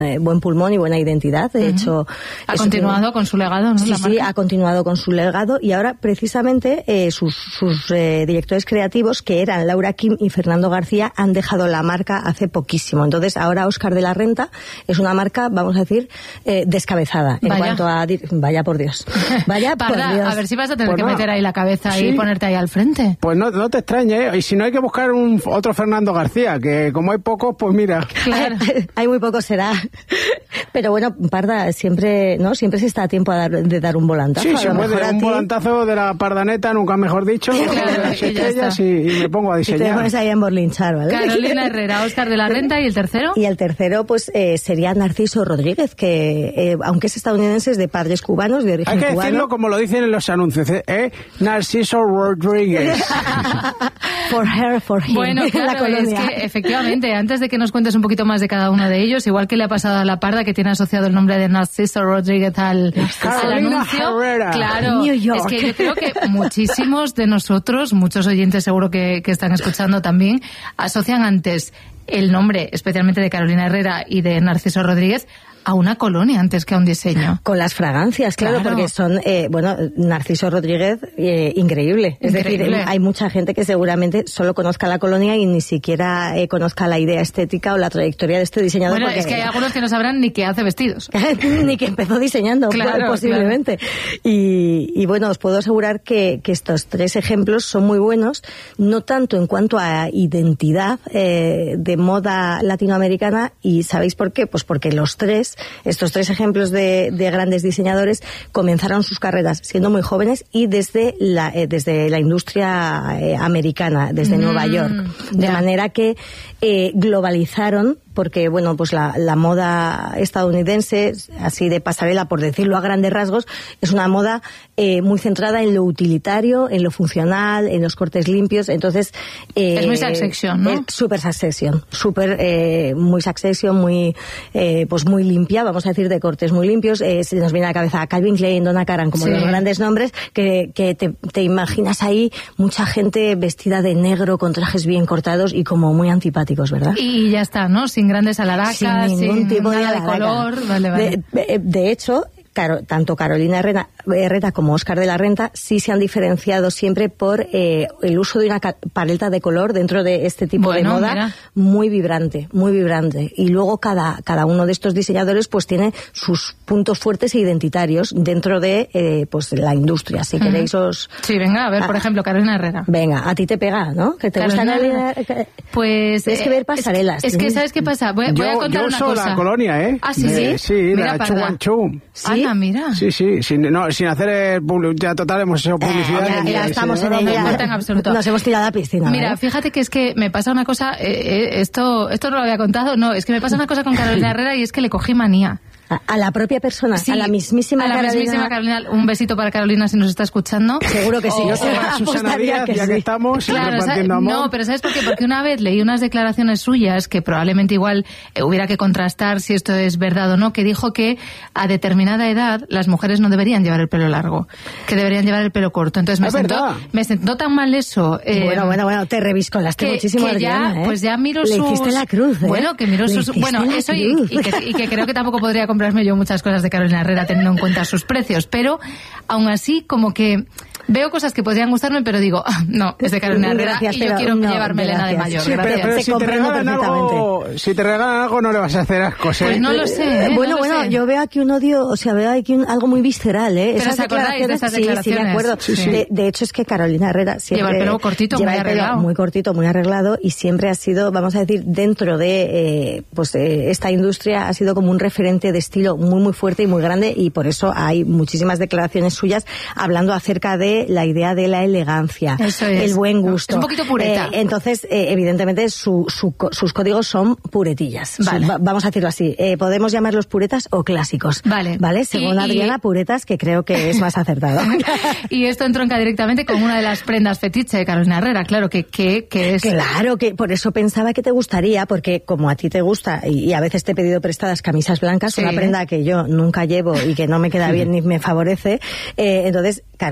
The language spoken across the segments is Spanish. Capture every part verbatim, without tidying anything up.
Eh, buen pulmón y buena identidad. De uh-huh. hecho, ha continuado un... con su legado, ¿no? Sí, la sí, ha continuado con su legado y ahora precisamente eh, sus, sus eh, directores creativos, que eran Laura Kim y Fernando García, han dejado la marca hace poquísimo. Entonces ahora Óscar de la Renta es una marca, vamos a decir, eh, descabezada en vaya. cuanto a... Vaya por Dios. Vaya Parda, por Dios. A ver si vas a tener pues que no. meter ahí la cabeza sí. y ponerte ahí al frente. Pues no, no te extrañes, ¿eh? Y si no hay que buscar un otro Fernando García, que como hay pocos, pues mira. Claro. hay, hay muy pocos, será. Pero bueno, Parda, siempre, ¿no? Siempre se está a tiempo a dar, de dar un volantazo. Sí, se puede, un ti... volantazo de la Pardaneta, nunca mejor dicho, claro, de las y estrellas y, y me pongo a diseñar. Y te pones ahí a emborlinchar, ¿vale? Carolina Herrera, Óscar de la Renta, ¿y el tercero? Y el tercero, pues, eh, sería Narciso Rodríguez, que, eh, aunque es estadounidense, es de padres cubanos, de origen cubano. Hay que cubano. decirlo como lo dicen en los anuncios, ¿eh? Narciso Rodríguez. For her, for him. Bueno, claro, es que efectivamente, antes de que nos cuentes un poquito más de cada uno de ellos, igual que le ha pasado a la Parda, que tiene asociado el nombre de Narciso Rodríguez al, al anuncio. Herrera. Claro, New York. es que yo creo que muchísimos de nosotros, muchos oyentes seguro que, que están escuchando también, asocian antes el nombre, especialmente de Carolina Herrera y de Narciso Rodríguez, a una colonia antes que a un diseño. Con las fragancias, claro, claro. porque son, eh, bueno, Narciso Rodríguez, eh, increíble. Es increíble. decir, hay mucha gente que seguramente solo conozca la colonia y ni siquiera eh, conozca la idea estética o la trayectoria de este diseñador. Bueno, porque... es que hay algunos que no sabrán ni que hace vestidos. Ni que empezó diseñando, claro, posiblemente. Claro. Y, y bueno, os puedo asegurar que, que estos tres ejemplos son muy buenos, no tanto en cuanto a identidad eh, de moda latinoamericana, y ¿sabéis por qué? Pues porque los tres Estos tres ejemplos de, de grandes diseñadores comenzaron sus carreras siendo muy jóvenes y desde la, eh, desde la industria eh, americana, desde mm, Nueva York. De yeah. manera que eh, globalizaron, porque bueno, pues la, la moda estadounidense, así de pasarela, por decirlo a grandes rasgos, es una moda eh, muy centrada en lo utilitario, en lo funcional, en los cortes limpios. Entonces eh, es muy Succession, ¿no? Es super Succession, super eh, muy Succession, muy eh, pues muy limpia, vamos a decir, de cortes muy limpios. Eh, se nos viene a la cabeza Calvin Klein, Donna Karan, como sí. los grandes nombres que, que te, te imaginas ahí mucha gente vestida de negro con trajes bien cortados y como muy antipáticos, ¿verdad? Y ya está, ¿no? Sin grandes alaracas, sin ningún sin tipo nada de, de color. Vale, vale. De, de, de hecho, Caro, tanto Carolina Herrera, Herrera como Óscar de la Renta sí se han diferenciado siempre por eh, el uso de una paleta de color dentro de este tipo bueno, de moda mira. muy vibrante, muy vibrante. Y luego cada, cada uno de estos diseñadores pues tiene sus puntos fuertes e identitarios dentro de eh, pues la industria. Si uh-huh. queréis os... Sí, venga, a ver, ah, por ejemplo, Carolina Herrera. Venga, a ti te pega, ¿no? ¿Que te Carolina gusta Carolina? Pues... Tienes eh, que ver pasarelas. Es, es que, ¿sabes qué pasa? Voy, voy yo, a contar yo una uso cosa. la colonia, ¿eh? Ah, sí, sí. Eh, sí, mira, la Chuanchu. ¿Sí? Anda, mira. Sí, sí, sin, no, sin hacer ya total hemos hecho publicidad. Eh, ya, ya estamos en ella. No en absoluto. Nos hemos tirado a la piscina. Mira, ¿eh? fíjate que es que me pasa una cosa, eh, eh, esto esto no lo había contado, no, es que me pasa una cosa con Carolina Herrera y es que le cogí manía. A la propia persona, sí, a la mismísima a la Carolina. mismísima Carolina. Un besito para Carolina si nos está escuchando. Seguro que sí. Yo soy a Susana Díaz, que ya sí. que estamos claro, repartiendo amor. No, pero ¿sabes por qué? Porque una vez leí unas declaraciones suyas que probablemente igual eh, hubiera que contrastar si esto es verdad o no, que dijo que a determinada edad las mujeres no deberían llevar el pelo largo, que deberían llevar el pelo corto. Entonces me, ¿Es sentó, verdad? me sentó tan mal eso. Eh, bueno, bueno, bueno, te reviscolaste que, muchísimo, que Adriana, ya, ¿eh? Pues ya miro Le sus... hiciste la cruz, ¿eh? Bueno, que miro Le sus... Bueno, eso y, y, que, y que creo que tampoco podría comprarme yo muchas cosas de Carolina Herrera teniendo en cuenta sus precios, pero aún así como que veo cosas que podrían gustarme, pero digo, ah, no, es de Carolina Herrera gracias, y yo pero quiero no, llevar melena de mayor. Sí, pero, pero si, te regalan algo, si te regalan algo no le vas a hacer asco, ¿eh? Pues no lo sé. ¿eh? Bueno, no lo bueno, sé. yo veo aquí un odio, o sea, veo aquí un, algo muy visceral, ¿eh? Pero esas ¿os acordáis de esas declaraciones? Sí, sí, de acuerdo. Sí, sí. De, de hecho, es que Carolina Herrera siempre... Lleva el pelo cortito, lleva muy el pelo arreglado. muy cortito, muy arreglado, y siempre ha sido, vamos a decir, dentro de eh, pues eh, esta industria, ha sido como un referente de estilo muy, muy fuerte y muy grande, y por eso hay muchísimas declaraciones suyas hablando acerca de la idea de la elegancia, eso es. el buen gusto. Es un poquito pureta. Eh, entonces, eh, evidentemente, su, su, sus códigos son puretillas. Vale. Su, va, vamos a decirlo así. Eh, podemos llamarlos puretas o clásicos. Vale. Vale, según y, Adriana, y... puretas, que creo que es más acertado. Y esto entronca directamente con una de las prendas fetiche de Carolina Herrera, claro, que, que, que es... Claro, que por eso pensaba que te gustaría, porque como a ti te gusta, y, y a veces te he pedido prestadas camisas blancas, sí. una prenda que yo nunca llevo y que no me queda bien ni me favorece, eh, entonces Carolina Herrera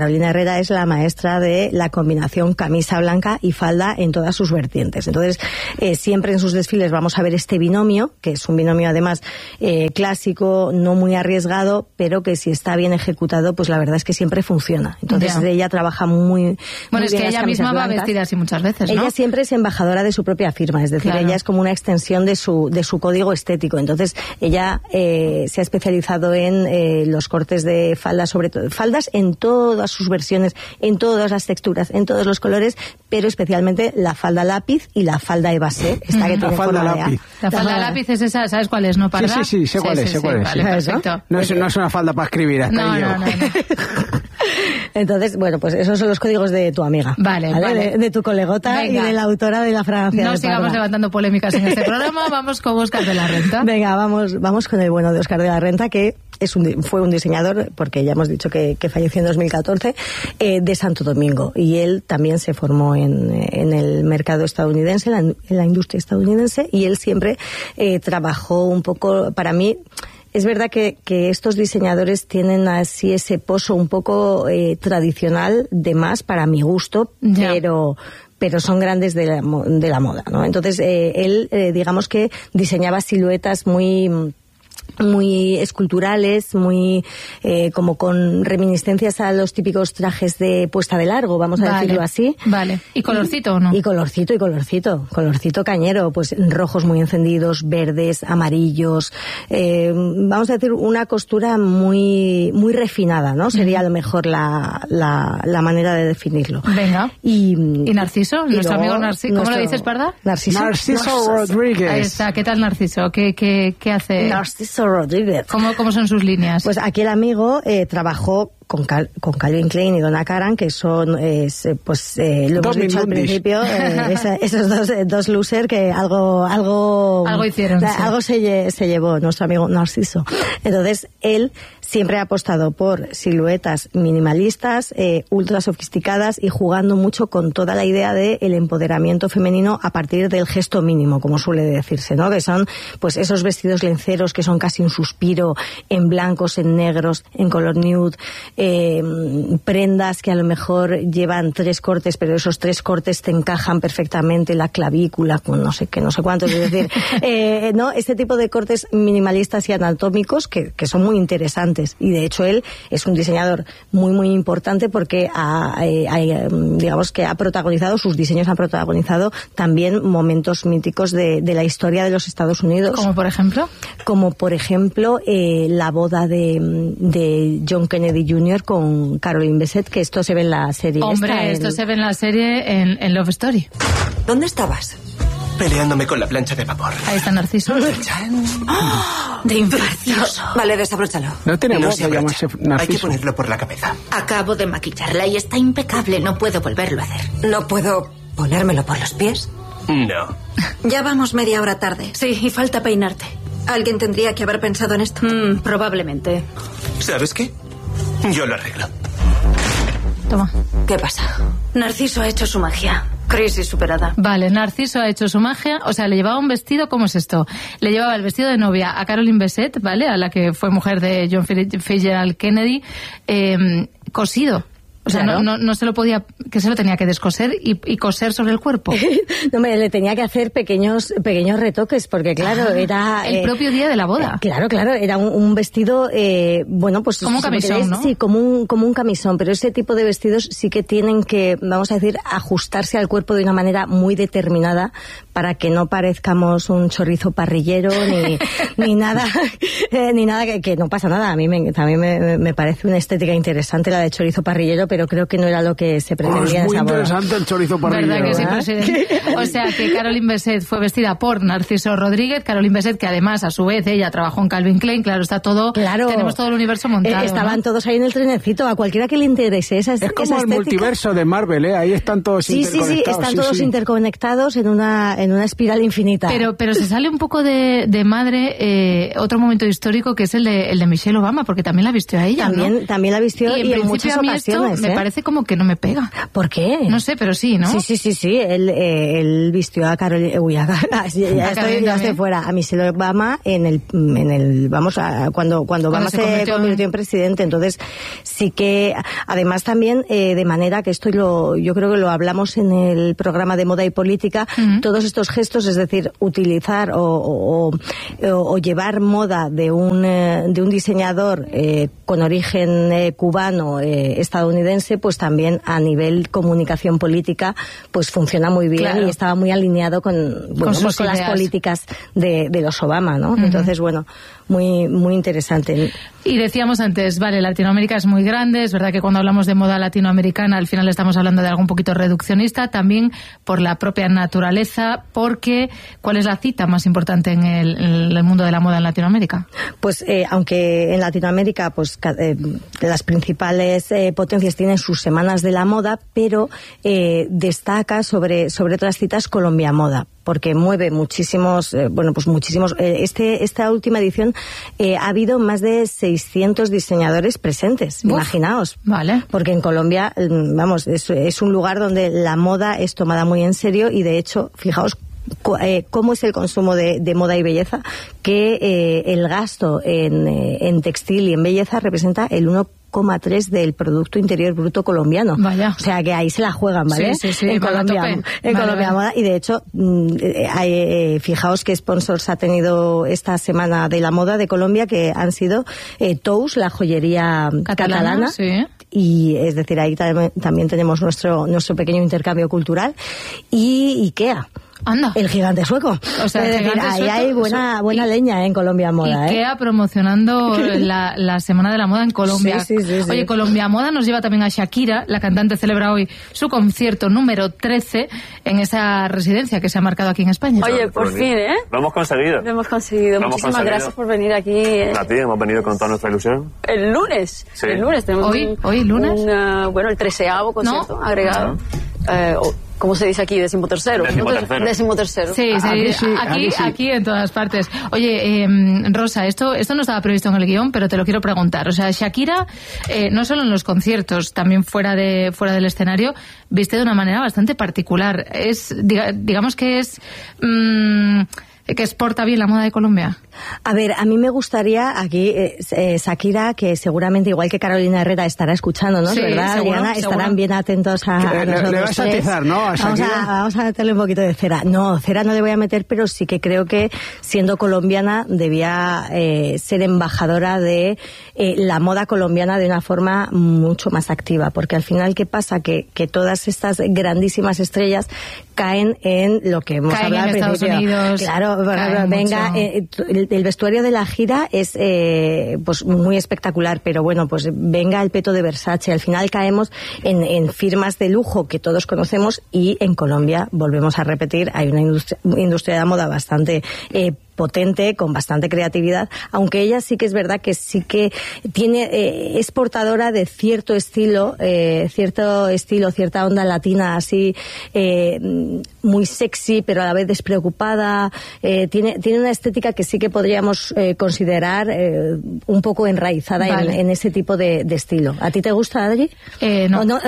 ella es la maestra de la combinación camisa blanca y falda en todas sus vertientes. Entonces, eh, siempre en sus desfiles vamos a ver este binomio, que es un binomio además eh, clásico, no muy arriesgado, pero que si está bien ejecutado, pues la verdad es que siempre funciona. Entonces, yeah. ella trabaja muy, muy bueno, es bien que ella misma blancas. Va vestida así muchas veces, ¿no? Ella siempre es embajadora de su propia firma, es decir, claro. ella es como una extensión de su de su código estético. Entonces, ella eh, se ha especializado en eh, los cortes de faldas, sobre todo faldas en todas sus versiones, en todas las texturas, en todos los colores, pero especialmente la falda lápiz y la falda de base, esta que la tiene falda forma lápiz. de A. La falda lápiz es esa, ¿sabes cuál es, no, Parda? Sí, sí, sí, sé cuál sí, es, sí, sé cuál sí, es. Vale, perfecto. No es, no es una falda para escribir, hasta no, ahí no, yo. no, no. Entonces, bueno, pues esos son los códigos de tu amiga. Vale, vale. De, de tu colegota. Venga. Y de la autora de la fragancia No de sigamos Parda. levantando polémicas en este programa, vamos con Óscar de la Renta. Venga, vamos, vamos con el bueno de Óscar de la Renta, que es un, fue un diseñador, porque ya hemos dicho que, que falleció en dos mil catorce, eh, de Santo Domingo. Y él también se formó en, en el mercado estadounidense, en la, en la industria estadounidense, y él siempre eh, trabajó un poco, para mí, es verdad que, que estos diseñadores tienen así ese pozo un poco eh, tradicional de más para mi gusto, ya. pero pero son grandes de la, de la moda, ¿no? Entonces, eh, él, eh, digamos que diseñaba siluetas muy muy esculturales, muy eh, como con reminiscencias a los típicos trajes de puesta de largo, vamos a vale, decirlo así. Vale. ¿Y colorcito o no? Y colorcito, y colorcito, colorcito cañero, pues rojos muy encendidos, verdes, amarillos, eh, vamos a decir una costura muy muy refinada, ¿no? Sería uh-huh. a lo mejor la, la, la manera de definirlo. Venga. Y, ¿Y Narciso? Y nuestro luego, amigo Narciso. ¿Cómo nuestro, lo dices, Parda? Narciso. Narciso Rodríguez. Ahí está. ¿Qué tal Narciso? ¿Qué, qué, qué hace? Narciso Rodríguez. ¿Cómo, ¿Cómo son sus líneas? Pues aquí el amigo eh, trabajó con, Cal, con Calvin Klein y Donna Karan, que son, eh, pues, eh, lo hemos dicho al principio, eh, esa, esos dos, dos losers que algo, algo, algo hicieron, la, sí. algo se, se llevó nuestro amigo Narciso. Entonces, él siempre ha apostado por siluetas minimalistas, eh, ultra sofisticadas y jugando mucho con toda la idea de el empoderamiento femenino a partir del gesto mínimo, como suele decirse, ¿no? Que son, pues, esos vestidos lenceros que son casi un suspiro, en blancos, en negros, en color nude, eh, prendas que a lo mejor llevan tres cortes, pero esos tres cortes te encajan perfectamente, la clavícula, con no sé qué, no sé cuántos, es decir, eh, ¿no? Este tipo de cortes minimalistas y anatómicos que, que son muy interesantes. Y de hecho él es un diseñador muy muy importante porque ha, eh, ha, digamos que ha protagonizado, sus diseños han protagonizado también momentos míticos de, de la historia de los Estados Unidos. ¿Como por ejemplo? Como por ejemplo eh, la boda de, de John Kennedy junior con Caroline Bessette, que esto se ve en la serie. Hombre, esta, esto el... se ve en la serie en, en Love Story. ¿Dónde estabas? Peleándome con la plancha de vapor. Ahí está Narciso. ¡Oh! De infarcioso. Vale, desabróchalo. No tenemos no se que llamarse Narciso. Hay que ponerlo por la cabeza. Acabo de maquillarla y está impecable. No puedo volverlo a hacer. ¿No puedo ponérmelo por los pies? No. Ya vamos media hora tarde. Sí, y falta peinarte. Alguien tendría que haber pensado en esto. Mm, probablemente. ¿Sabes qué? Yo lo arreglo. Toma. ¿Qué pasa? Narciso ha hecho su magia. Crisis superada. Vale, Narciso ha hecho su magia, o sea, le llevaba un vestido, ¿cómo es esto? Le llevaba el vestido de novia a Caroline Bessette, ¿vale? A la que fue mujer de John Fitzgerald Kennedy, eh, cosido. O sea, claro. no, no, no se lo podía, que se lo tenía que descoser y, y coser sobre el cuerpo. No, me le tenía que hacer pequeños pequeños retoques, porque claro, ah, era... El eh, propio día de la boda. Eh, claro, claro, era un, un vestido, eh, bueno, pues... Como un camisón, queréis, ¿no? Sí, como un, como un camisón, pero ese tipo de vestidos sí que tienen que, vamos a decir, ajustarse al cuerpo de una manera muy determinada para que no parezcamos un chorizo parrillero, ni, ni nada, eh, ni nada que, que no pasa nada. A mí me, también me, me parece una estética interesante la de chorizo parrillero, pero creo que no era lo que se pretendía oh, en esa boda. Es muy interesante el chorizo parrillero. ¿Verdad que sí, ¿eh? presidente? O sea, que Caroline Bessette fue vestida por Narciso Rodríguez. Caroline Bessette, que además, a su vez, ella trabajó en Calvin Klein. Claro, está todo... Claro. Tenemos todo el universo montado, eh, Estaban ¿no? todos ahí en el trenecito. A cualquiera que le interese esa Es como esa el estética. multiverso de Marvel, ¿eh? Ahí están todos sí, interconectados. Sí, sí, están sí, todos sí. interconectados en una, en una espiral infinita. Pero, pero se sale un poco de, de madre eh, otro momento histórico que es el de, el de Michelle Obama, porque también la vistió a ella, También, ¿no? también la vistió y, y en, en muchas a mí ocasiones. Esto Pues, me ¿eh? parece como que no me pega. ¿Por qué? No sé, pero sí, ¿no? Sí, sí, sí, sí. Él, eh, él vistió a Carolina... Uy, a, ya, ya, estoy, ya estoy fuera. A Michelle Obama en el... En el vamos, a, cuando, cuando Obama Cuando se se convirtió, convirtió en presidente. Entonces, sí que... Además, también, eh, de manera que esto lo, yo creo que lo hablamos en el programa de Moda y Política, uh-huh. todos estos gestos, es decir, utilizar o, o, o, o llevar moda de un, eh, de un diseñador eh, con origen eh, cubano, eh, estadounidense, pues también a nivel comunicación política, pues funciona muy bien, claro. Y estaba muy alineado con, bueno, con, pues con las políticas de, de los Obama, ¿no? Uh-huh. Entonces, bueno, muy, muy interesante. Y decíamos antes, vale, Latinoamérica es muy grande, es verdad que cuando hablamos de moda latinoamericana al final estamos hablando de algo un poquito reduccionista, también por la propia naturaleza, porque ¿cuál es la cita más importante en el, en el mundo de la moda en Latinoamérica? Pues eh, aunque en Latinoamérica pues eh, las principales eh, potencias tienen sus semanas de la moda, pero eh, destaca sobre, sobre otras citas Colombia Moda, porque mueve muchísimos, eh, bueno, pues muchísimos. Eh, este esta última edición eh, ha habido más de seiscientos diseñadores presentes, Uf, imaginaos. Vale. Porque en Colombia, vamos, es, es un lugar donde la moda es tomada muy en serio y de hecho, fijaos eh, cómo es el consumo de, de moda y belleza, que eh, el gasto en, eh, en textil y en belleza representa el uno coma tres del Producto Interior Bruto colombiano. Vaya. O sea que ahí se la juegan, ¿vale? Sí, sí, sí, en Colombia, en vale, Colombia vale. Moda. Y de hecho, hay, eh, fijaos qué sponsors ha tenido esta semana de la moda de Colombia, que han sido eh, Tous, la joyería catalana. catalana sí. Y es decir, ahí tam- también tenemos nuestro, nuestro pequeño intercambio cultural. Y IKEA. Anda. El gigante sueco. O sea, es decir, ahí sueco, hay buena buena y, leña en Colombia Moda. IKEA ¿eh? promocionando la, la Semana de la Moda en Colombia. Sí, sí, sí, sí. Oye, Colombia Moda nos lleva también a Shakira. La cantante celebra hoy su concierto número trece en esa residencia que se ha marcado aquí en España. Oye, por fin, ¿eh? Lo hemos conseguido. Lo hemos conseguido. Lo Muchísimas hemos conseguido. gracias por venir aquí. ¿eh? A ti, hemos venido con toda nuestra ilusión. El lunes. Sí. El lunes tenemos ¿Hoy? un, ¿Hoy, lunes? Un, uh, bueno, el treceavo concierto ¿No? agregado. Uh-huh. Eh, oh, ¿Cómo se dice aquí? Decimotercero. Decimotercero. Decimotercero. Sí, sí, Aquí sí, aquí, aquí sí. aquí en todas partes. Oye, eh, Rosa, esto, esto no estaba previsto en el guión, pero te lo quiero preguntar. O sea, Shakira, eh, no solo en los conciertos, también fuera de fuera del escenario, viste de una manera bastante particular. Es, diga, digamos que es... Mmm, que exporta bien la moda de Colombia. A ver, a mí me gustaría aquí, eh, eh, Shakira, que seguramente igual que Carolina Herrera estará escuchando, ¿no? Sí, ¿verdad, seguro, Adriana? seguro. Estarán bien atentos a, a le, nosotros le vas a tres. atizar, ¿no? A vamos, a, vamos a meterle un poquito de cera. No, cera no le voy a meter, pero sí que creo que siendo colombiana debía eh, ser embajadora de eh, la moda colombiana de una forma mucho más activa, porque al final, ¿qué pasa? Que, que todas estas grandísimas estrellas caen en lo que hemos caen hablado en al Estados principio. Unidos. Claro, por ejemplo, venga, eh, el, el vestuario de la gira es eh, pues muy espectacular, pero bueno, pues venga el peto de Versace. Al final caemos en, en firmas de lujo que todos conocemos y en Colombia, volvemos a repetir, hay una industria, industria de la moda bastante eh, potente, con bastante creatividad, aunque ella sí que es verdad que sí que tiene, eh, es portadora de cierto estilo, eh, cierto estilo, cierta onda latina así, eh, muy sexy, pero a la vez despreocupada, eh, tiene, tiene una estética que sí que podríamos eh, considerar eh, un poco enraizada vale. en, en ese tipo de, de estilo. ¿A ti te gusta, Adri? Eh, no. no?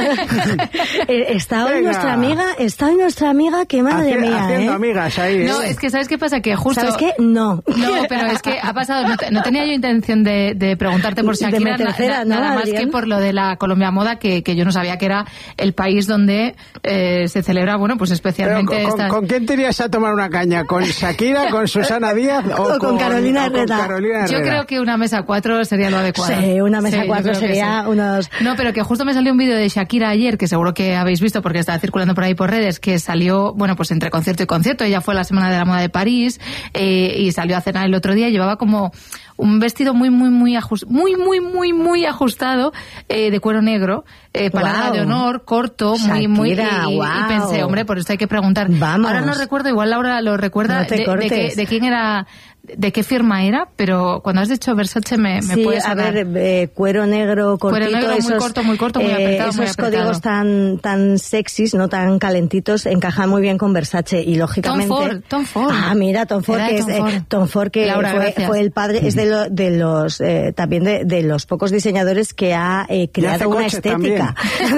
Está hoy Venga. nuestra amiga, está hoy nuestra amiga, que madre Haci- mía, haciendo ¿eh? amigas ahí. No, ¿eh? es que ¿sabes qué pasa? Que justo... ¿Sabes qué? No. No, pero es que ha pasado, no, te- no tenía yo intención de, de preguntarte por De Shakira, meter na- cera, na- ¿no, nada más Adrián? que por lo de la Colombia Moda, que, que yo no sabía que era el país donde eh, se celebra, bueno, pues Pero especialmente con, con- estas... ¿con quién te irías a tomar una caña? ¿Con Shakira, con Susana Díaz o, O con Carolina o con Herrera? Carolina Yo Herrera? creo que una mesa cuatro sería lo adecuado. Sí, una mesa Sí, yo cuatro creo que sería sí. unos... No, pero que justo me salió un vídeo de Shakira ayer, que seguro que habéis visto porque está circulando por ahí por redes, que salió, bueno, pues entre concierto y concierto. Ella fue a la Semana de la Moda de París eh, y salió a cenar el otro día y llevaba como un vestido muy, muy, muy ajustado, muy, muy, muy, muy ajustado, eh, de cuero negro, eh, palabra Guau. de honor, corto, muy, muy... Shakira, y, y guau. pensé, hombre, por esto hay que preguntar. Vamos. Ahora no recuerdo, igual Laura lo recuerda, No te de, de, cortes. que- de quién era... de qué firma era, pero cuando has dicho Versace me, me sí, puede a sonar. ver, eh, cuero negro, cortito, cuero negro, esos, muy corto, muy corto, muy apretado, eh, muy esos apretado. códigos tan tan sexys, no tan calentitos, encajan muy bien con Versace y lógicamente. Tom Ford, Tom Ford. Ah, mira, Tom Ford, Era que Tom es Ford. eh, Tom Ford que Laura, fue, gracias. fue el padre, es de, lo, de los eh, también de, de los pocos diseñadores que ha eh, creado una estética,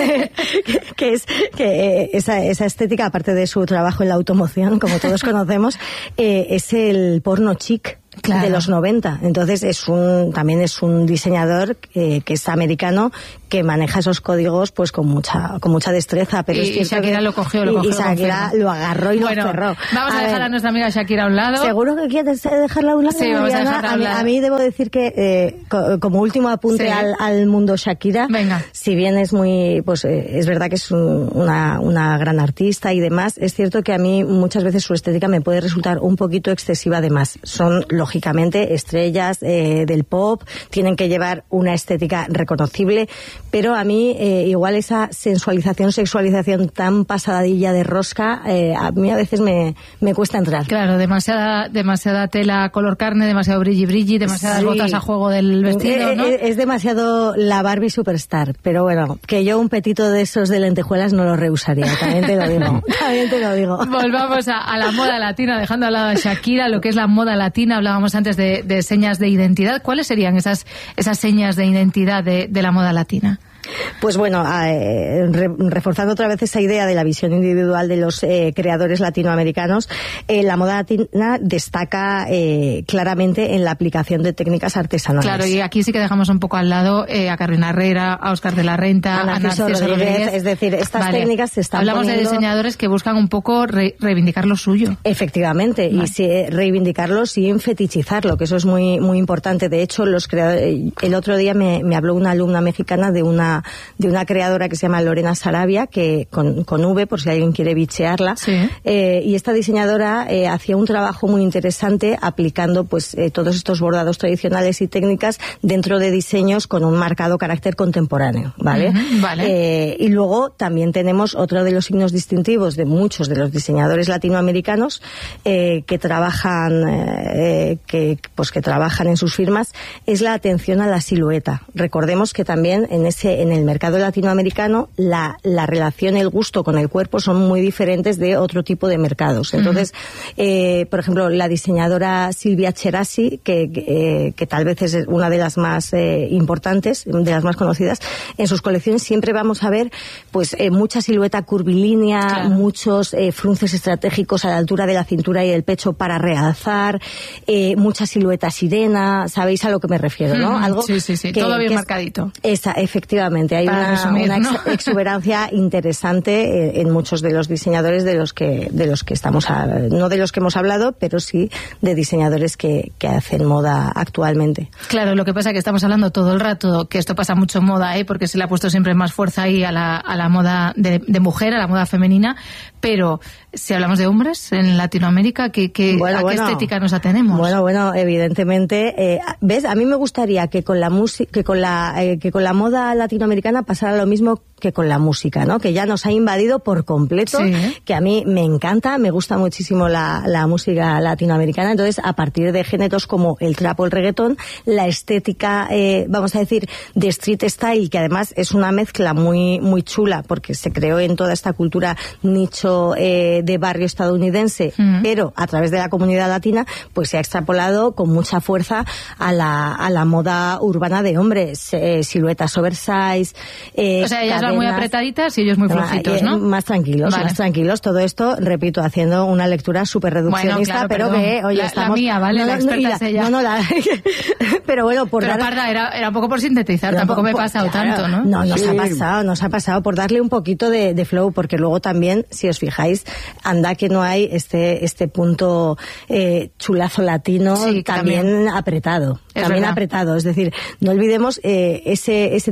que, que es que eh, esa esa estética, aparte de su trabajo en la automoción, como todos conocemos, eh, es el porno chic. Claro. De los noventa. Entonces es un también es un diseñador eh, que es americano, que maneja esos códigos pues con mucha con mucha destreza, pero y, es cierto Shakira que, lo cogió, lo cogió. Y Shakira lo agarró y bueno, lo cerró. Vamos a, a dejar ver, a nuestra amiga Shakira a un lado. ¿Seguro que quieres dejarla a un lado? Sí, vamos a dejarla a un mí, lado. a mí debo decir que eh, co como último apunte sí. al, al mundo Shakira, venga. Si bien es muy pues eh, es verdad que es un, una una gran artista y demás, es cierto que a mí muchas veces su estética me puede resultar un poquito excesiva. Además, son lógicamente estrellas eh, del pop, tienen que llevar una estética reconocible, pero a mí eh, igual esa sensualización, sexualización tan pasadilla de rosca, eh, a mí a veces me, me cuesta entrar. Claro, demasiada demasiada tela color carne, demasiado brilli brilli, demasiadas sí. botas a juego del vestido, ¿no? Es, es demasiado la Barbie Superstar, pero bueno, que yo un petito de esos de lentejuelas no lo rehusaría, también te lo digo, también te lo digo. Volvamos a, a la moda latina, dejando al lado a Shakira, lo que es la moda latina. Hablábamos antes de, de señas de identidad. ¿Cuáles serían esas esas señas de identidad de, de la moda latina? Pues bueno, eh, re, reforzando otra vez esa idea de la visión individual de los eh, creadores latinoamericanos, eh, la moda latina destaca eh, claramente en la aplicación de técnicas artesanales. Claro, y aquí sí que dejamos un poco al lado eh, a Carolina Herrera, a Óscar de la Renta, a Narciso, a Narciso Rodríguez. Rodríguez. Es decir, estas vale. técnicas se están Hablamos poniendo... de diseñadores que buscan un poco re reivindicar lo suyo. Efectivamente, vale. y si, reivindicarlo sin fetichizarlo, que eso es muy muy importante. De hecho, los creadores, el otro día me, me habló una alumna mexicana de una de una creadora que se llama Lorena Sarabia, que con, con V, por si alguien quiere bichearla. Sí. Eh, y esta diseñadora eh, hacía un trabajo muy interesante aplicando pues eh, todos estos bordados tradicionales y técnicas dentro de diseños con un marcado carácter contemporáneo, ¿vale? Uh-huh, vale. Eh, y luego también tenemos otro de los signos distintivos de muchos de los diseñadores latinoamericanos eh, que trabajan eh, que pues que trabajan en sus firmas, es la atención a la silueta. Recordemos que también en ese en el mercado latinoamericano la, la relación, el gusto con el cuerpo son muy diferentes de otro tipo de mercados. Entonces, uh-huh. eh, por ejemplo, la diseñadora Silvia Cherasi, que, que, eh, que tal vez es una de las más eh, importantes, de las más conocidas, en sus colecciones siempre vamos a ver pues eh, mucha silueta curvilínea, claro. muchos eh, frunces estratégicos a la altura de la cintura y el pecho para realzar, eh, mucha silueta sirena, sabéis a lo que me refiero, ¿no? Uh-huh. Algo sí, sí, sí, que, todo bien que marcadito. Es, esa, efectivamente, hay para una, resumir, una ¿no? ex, exuberancia interesante en, en muchos de los diseñadores de los que de los que estamos a, no de los que hemos hablado, pero sí de diseñadores que, que hacen moda actualmente. Claro, lo que pasa es que estamos hablando todo el rato que esto pasa mucho en moda, ¿eh? Porque se le ha puesto siempre más fuerza ahí a la, a la moda de, de mujer, a la moda femenina, pero si hablamos de hombres en Latinoamérica, ¿qué, qué, bueno, ¿a bueno, qué estética nos atenemos? Bueno, bueno, evidentemente, eh, ves, a mí me gustaría que con la música, que con la eh, que con la moda latinoamericana pasara lo mismo que con la música, ¿no? Que ya nos ha invadido por completo, sí. que a mí me encanta, me gusta muchísimo la, la música latinoamericana. Entonces, a partir de géneros como el trap o el reggaetón, la estética, eh, vamos a decir, de street style, que además es una mezcla muy muy chula, porque se creó en toda esta cultura nicho eh, de barrio estadounidense, mm. pero a través de la comunidad latina, pues se ha extrapolado con mucha fuerza a la, a la moda urbana de hombres, eh, siluetas oversize, eh, o sea, ellas van muy apretaditas y ellos muy flojitos, ¿no? Más tranquilos, vale. más tranquilos. Todo esto, repito, haciendo una lectura súper reduccionista, bueno, claro, pero que, oye, la, estamos... La mía, ¿vale? No, la no, experta no, es ella. No, no, la... pero bueno, por pero, dar... Parda, era, era un poco por sintetizar, no, tampoco por, me he pasado claro, tanto, ¿no? No, nos sí. ha pasado, nos ha pasado por darle un poquito de, de flow, porque luego también, si os fijáis, anda que no hay este este punto eh, chulazo latino, sí, también, también apretado. Es también verdad. apretado, es decir, no olvidemos eh, ese ese tipo de ahí relación.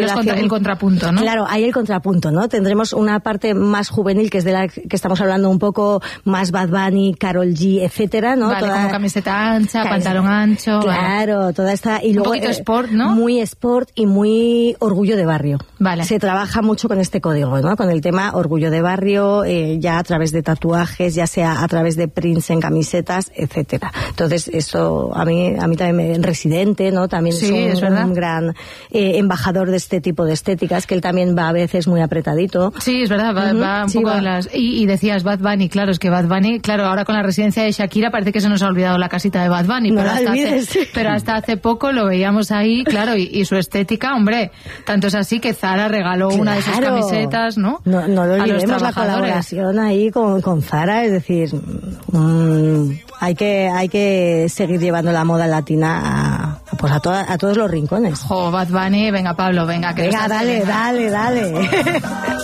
los contra, el contrapunto, ¿no? Claro, hay el contrapunto, ¿no? Tendremos una parte más juvenil, que es de la que estamos hablando un poco, más Bad Bunny, Karol G, etcétera, ¿no? Vale, toda, como camiseta ancha, Camiseta, pantalón ancho. Claro, vale. toda esta... Y luego, un poquito eh, sport, ¿no? Muy sport y muy orgullo de barrio. Vale. Se trabaja mucho con este código, ¿no? Con el tema orgullo de barrio, eh, ya a través de tatuajes, ya sea a través de prints en camisetas, etcétera. Entonces, eso a mí a mí también me... Residente, ¿no? También sí, es un, es un gran eh, embajador de este tipo de estéticas, que él también va a veces muy apretadito. Sí, es verdad, va, uh-huh. va un sí, poco va. de las... Y, y decías Bad Bunny, claro, es que Bad Bunny, claro, ahora con la residencia de Shakira parece que se nos ha olvidado la casita de Bad Bunny, No pero, la hasta olvides. hace, pero hasta hace poco lo veíamos ahí, claro, y, y su estética, hombre, tanto es así que Zara regaló Claro. una de sus camisetas, ¿no? No, no lo A los olvidemos, la trabajadores. colaboración ahí con, con Zara, es decir, mmm, hay que hay que seguir llevando la moda latina a, pues a, toda, a todos los rincones. Jo, Bad Bunny, venga Pablo, venga, que Venga, nos hace, dale, venga. dale, dale.